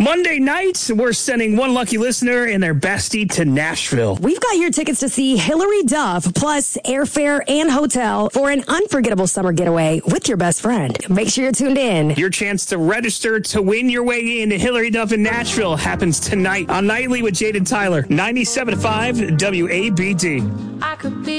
Monday night, we're sending one lucky listener and their bestie to Nashville. We've got your tickets to see Hilary Duff, plus airfare and hotel for an unforgettable summer getaway with your best friend. Make sure you're tuned in. Your chance to register to win your way into Hilary Duff in Nashville happens tonight on Nightly with Jade and Tyler, 97.5 WABD. I could be